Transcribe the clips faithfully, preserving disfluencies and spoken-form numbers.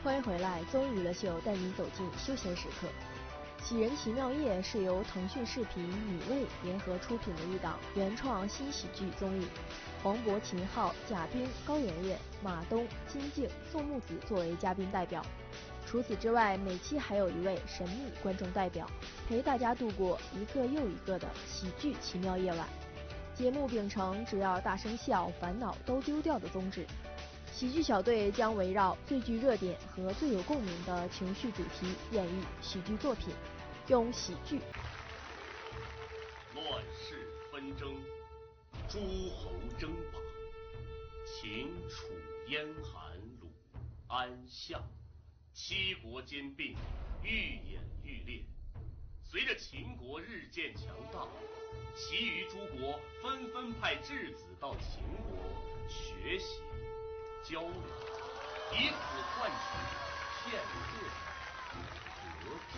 欢迎回来，综艺娱乐秀带您走进休闲时刻。《喜人奇妙夜》是由腾讯视频、米未联合出品的一档原创新喜剧综艺，黄渤、秦昊、贾冰、高圆圆、马东、金靖、宋木子作为嘉宾代表。除此之外，每期还有一位神秘观众代表，陪大家度过一个又一个的喜剧奇妙夜晚。节目秉承只要大声笑，烦恼都丢掉的宗旨。喜剧小队将围绕最具热点和最有共鸣的情绪主题演绎喜剧作品，用喜剧。 乱世纷争，诸侯争霸，秦楚燕韩鲁安夏，七国兼并，愈演愈烈。随着秦国日渐强大，其余诸国纷纷派质子到秦国学习交流，以此换取片刻和平。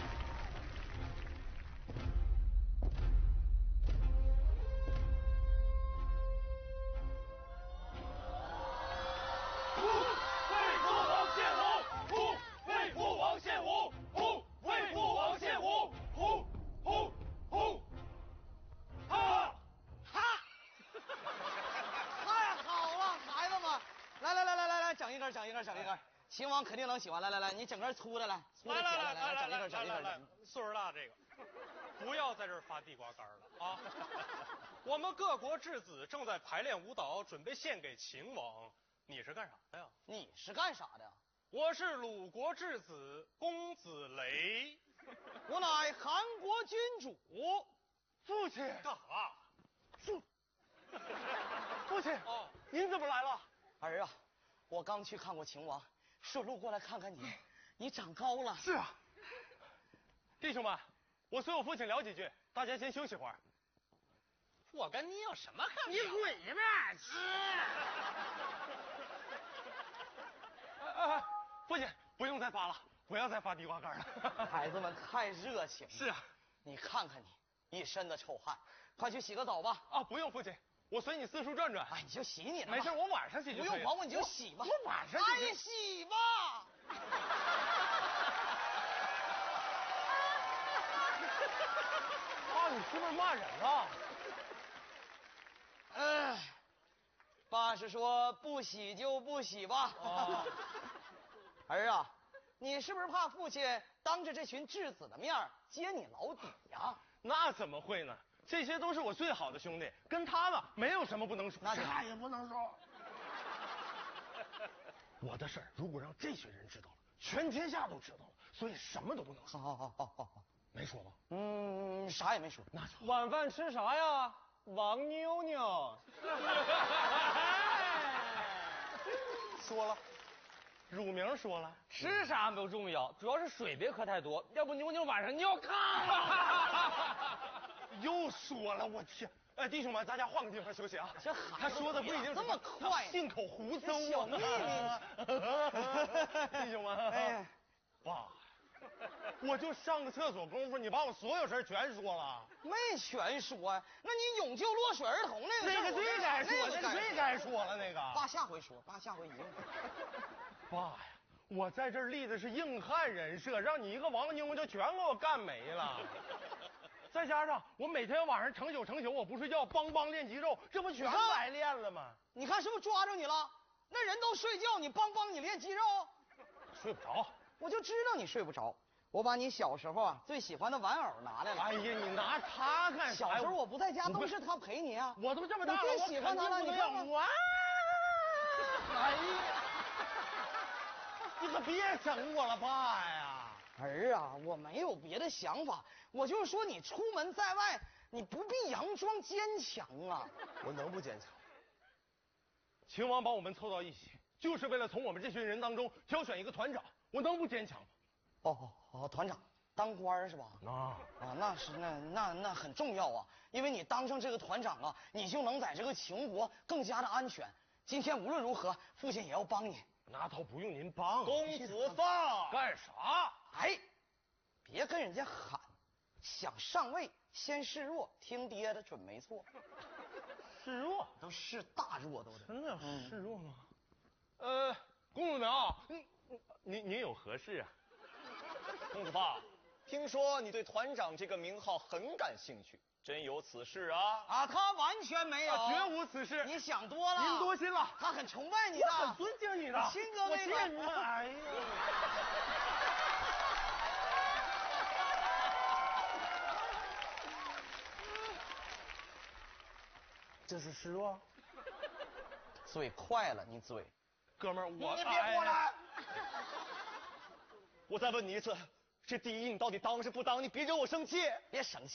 整一根，整一根，秦王肯定能喜欢。来来来，你整根粗的来，粗的来来来来来整一根，整一根。 来，岁数大这个，不要在这儿发地瓜干了啊！我们各国质子正在排练舞蹈，准备献给秦王。你是干啥的呀？ 你是干啥的？ 我是鲁国质子公子雷， 我乃韩国君主。 父亲干啥？ 父， 父亲哦，您怎么来了？ 儿啊。我刚去看过秦王，顺路过来看看你，你长高了。 是啊，弟兄们，我随我父亲聊几句，大家先休息会儿。 我跟你有什么可你滚吧！哎哎，父亲不用再发了，不要再发地瓜干了。 孩子们太热情了。 是啊， 你看看你，一身的臭汗，快去洗个澡吧。 啊，不用，父亲。我随你四处转转， 哎，你就洗你的， 没事，我晚上洗就可以了。 不用管我，你就洗吧。 我晚上哎，洗吧。 爸，你是不是骂人了？ 哎，爸是说不洗就不洗吧。 哦、 儿啊，你是不是怕父亲当着这群质子的面揭你老底呀？ 那怎么会呢？这些都是我最好的兄弟，跟他们没有什么不能说， 啥也不能说。我的事儿如果让这群人知道了，全天下都知道了，所以什么都不能说。 好好好好好， 没说吗？ 嗯，啥也没说。 那就晚饭吃啥呀？王妞妞。 说了，乳名说了， 吃啥不重要，主要是水别喝太多，要不妞妞晚上尿炕了。 又说了，我天！哎，弟兄们，大家换个地方休息啊。 这孩他说的不一定这么快， 信口胡诌， 小秘密。弟兄们，哎，爸，我就上个厕所功夫，你把我所有事全说了。 没全说呀，那你永救落水儿童那个事儿， 那个最该说，那个最该说了，那个。 爸下回说，爸下回一定。 爸呀，我在这儿立的是硬汉人设，让你一个王妞就全给我干没了。再加上我每天晚上成宿成宿我不睡觉，梆梆练肌肉，这不全白练了吗？ 你看是不是抓着你了？那人都睡觉，你梆梆你练肌肉， 睡不着。 我就知道你睡不着。我把你小时候啊最喜欢的玩偶拿来了。 哎呀，你拿它干啥？ 小时候我不在家，都是他陪你啊。 我都这么大了， 你最喜欢他了，你看看。 哇！哎呀，你可别整我了，爸呀！ 儿啊，我没有别的想法，我就是说你出门在外，你不必佯装坚强啊。 我能不坚强？秦王把我们凑到一起，就是为了从我们这群人当中挑选一个团长，我能不坚强吗？ 哦哦哦，团长当官是吧？ 啊啊，那是那那那很重要啊，因为你当上这个团长啊，你就能在这个秦国更加的安全。今天无论如何，父亲也要帮你。 那倒不用您帮， 公子放干啥？ 哎，别跟人家喊，想上位先示弱，听爹的准没错。 示弱都是大弱都得。 真的示弱吗？嗯、呃，公子苗，你您您有何事啊？ 公子爸，听说你对团长这个名号很感兴趣，真有此事啊？ 啊，他完全没有， 啊、绝无此事。 你想多了， 您多心了。 他很崇拜你的， 我很尊敬你的， 亲哥妹我敬你。哎呀，这是失望。 嘴快了，你嘴。 哥们儿，我你别过来。 我再问你一次，这第一你到底当是不当？你别惹我生气。 别生气。